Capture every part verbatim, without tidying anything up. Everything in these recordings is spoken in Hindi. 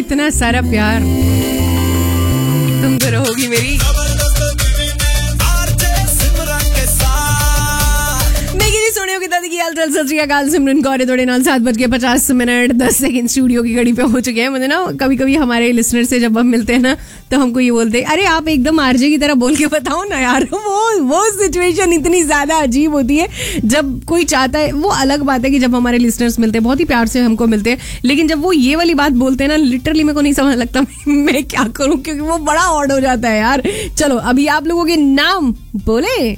इतना सारा प्यार, तुम तो रहोगी मेरी। सिमरन गौरे थोड़े नाल सात बज के पचास मिनट दस सेकंड स्टूडियो की घड़ी पे हो चुके हैं। मुझे ना कभी कभी हमारे लिसनर से जब हम मिलते हैं ना तो हमको ये बोलते हैं, अरे आप एकदम आरजे की तरह बोल के बताओ ना यार। वो वो सिचुएशन इतनी ज्यादा अजीब होती है जब कोई चाहता है। वो अलग बात है कि जब हमारे लिसनर्स मिलते हैं बहुत ही प्यार से हमको मिलते हैं, लेकिन जब वो ये वाली बात बोलते हैं ना लिटरली मेरे को नहीं समझ लगता मैं क्या करूं, क्योंकि वो बड़ा ऑड हो जाता है यार। चलो अभी आप लोगों के नाम बोले।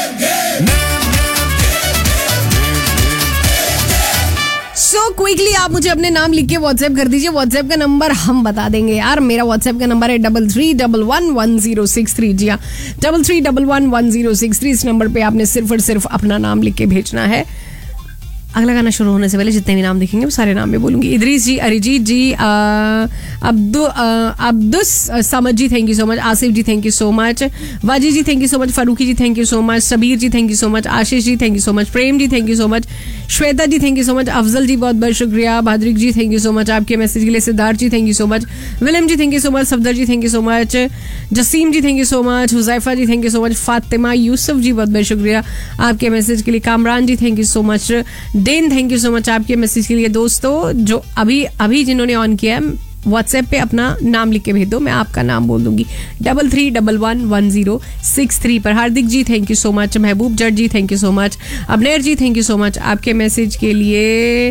सो so, क्विकली आप मुझे अपने नाम लिख के व्हाट्सएप कर दीजिए। व्हाट्सएप का नंबर हम बता देंगे यार। मेरा व्हाट्सएप का नंबर है double three double one one zero six three. जी हाँ, double three double one one zero six three. इस नंबर पे आपने सिर्फ और सिर्फ अपना नाम लिख के भेजना है। अगला गाना शुरू होने से पहले जितने भी नाम दिखेंगे वो सारे नाम में बोलूंगी। इदरीस जी, अरिजीत जी, अब्दु अब्दुस समद जी thank you so much, Asif ji thank you so much, Vaji ji thank you so much, Farooqui ji thank you so much, Sabir ji thank you so much, Ashish ji thank you so much, Prem ji thank you so much, Shweta ji thank you so much, Afzal जी बहुत बहुत शुक्रिया, भाद्रिक जी थैंक यू सो मच आपके मैसेज के लिए, सिद्धार्थ जी thank you so much, William ji thank you so much, Safdar ji thank you so much, Jasim ji thank you so much, Huzaifa ji thank you so much, Fatima Yusuf जी बहुत बहुत शुक्रिया आपके मैसेज के लिए, कामरान जी thank you so much, Dane thank you so much आपके मैसेज के लिए। दोस्तों जो अभी अभी जिन्होंने ऑन किया है व्हाट्सएप पे अपना नाम लिख के भेज दो, मैं आपका नाम बोल दूंगी double three double one one zero six three पर। हार्दिक जी thank you so much, Mehboob Jatt ji thank you so much, Abner ji thank you so much आपके मैसेज के लिए,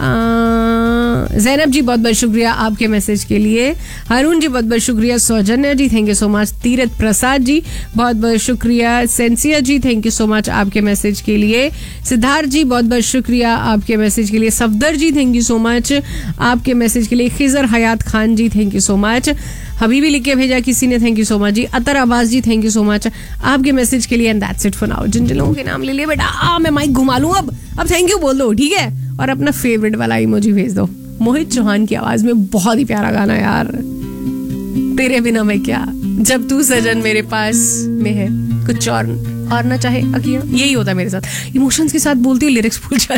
जैनब जी बहुत बहुत शुक्रिया आपके मैसेज के लिए, हारून जी बहुत बहुत शुक्रिया, सौजन्या जी thank you so much, Tirath Prasad ji बहुत बहुत शुक्रिया, सेंसिया जी थैंक यू सो मच आपके मैसेज के लिए, सिद्धार्थ जी बहुत बहुत शुक्रिया आपके मैसेज के लिए, सफदर जी थैंक यू सो मच आपके मैसेज के लिए, खिजर हयात खान जी thank you so much, Habibi लिख के भेजा किसी ने थैंक यू सो मच जी, अतर आवाज जी थैंक यू सो मच आपके मैसेज के लिए। And that's it for now. जिन जिन लोगों के नाम ले लिए बेटा आ मैं माइक घुमा लूं अब अब थैंक यू बोल दो, ठीक है, और अपना फेवरेट वाला इमोजी भेज दो। मोहित चौहान की आवाज में बहुत ही प्यारा गाना यार, तेरे बिना मैं क्या, जब तू सजन मेरे पास में है, कुछ और और ना चाहे अकिया, यही होता है मेरे साथ। इमोशंस के साथ बोलती हूँ, लिरिक्स भूल जाती